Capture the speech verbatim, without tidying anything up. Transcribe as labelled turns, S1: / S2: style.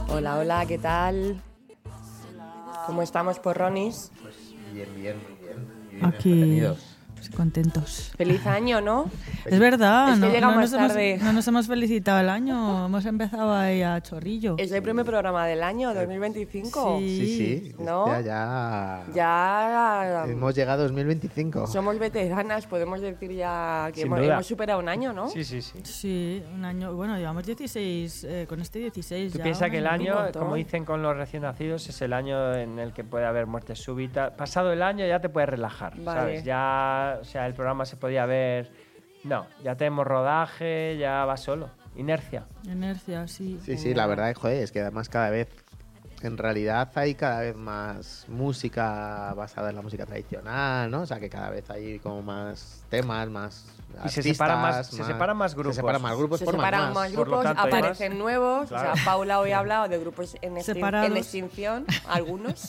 S1: Hola, hola, ¿qué tal? ¿Cómo estamos, porronis?
S2: Pues bien, bien, muy bien. Muy bien
S3: Aquí
S2: entretenidos.
S3: contentos.
S1: Feliz año, ¿no?
S3: Es verdad,
S1: Es que
S3: no,
S1: llegamos
S3: no nos
S1: tarde.
S3: Hemos, no nos hemos felicitado el año, hemos empezado ahí a chorrillo.
S1: Es el primer programa del año, dos mil veinticinco.
S3: Sí.
S2: Sí, sí.
S1: ¿No?
S2: Ya, ya.
S1: Ya
S2: Hemos llegado a dos mil veinticinco.
S1: somos veteranas, podemos decir ya que
S4: Sin
S1: hemos,
S4: duda.
S1: hemos superado un año, ¿no?
S4: Sí, sí, sí.
S3: Sí, un año. Bueno, llevamos dieciséis, eh, con este dieciséis.
S4: Tú
S3: ya
S4: piensas
S3: un
S4: que el
S1: un
S4: año,
S1: montón.
S4: como dicen con los recién nacidos, es el año en el que puede haber muerte súbita. Pasado el año ya te puedes relajar,
S1: Vale.
S4: ¿sabes? Ya, o sea, el programa se podía ver. No, ya tenemos rodaje, ya va solo. Inercia.
S3: Inercia, sí.
S2: Sí, sí, la verdad, joder, es que además cada vez, en realidad hay cada vez más música basada en la música tradicional, ¿no? O sea, que cada vez hay como más temas, más
S4: Y se
S2: artistas,
S4: separan más- se separan más grupos.
S2: Se separan más grupos,
S1: Se
S2: forman
S1: separan más,
S2: más.
S4: Por lo
S1: grupos,
S4: tanto, hay
S1: aparecen
S4: más.
S1: nuevos.
S4: Claro.
S1: O sea, Paula hoy ha hablado de grupos en, extin-
S3: Separados.
S1: en extinción, algunos.